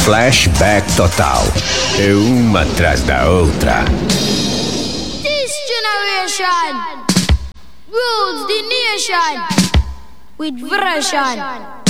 Flashback total. É uma atrás da outra. This generation rules the nation with version.